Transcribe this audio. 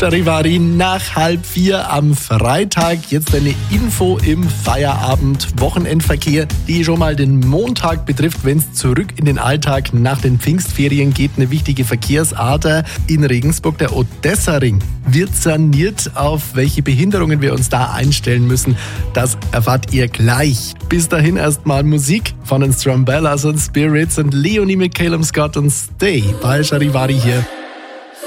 Charivari nach 3:30 am Freitag. Jetzt eine Info im Feierabend-Wochenendverkehr, die schon mal den Montag betrifft, wenn es zurück in den Alltag nach den Pfingstferien geht. Eine wichtige Verkehrsader in Regensburg, der Odessa-Ring, wird saniert. Auf welche Behinderungen wir uns da einstellen müssen, das erfahrt ihr gleich. Bis dahin erstmal Musik von den Strumbellas und Spirits und Leonie McCallum Scott und Stay bei Charivari hier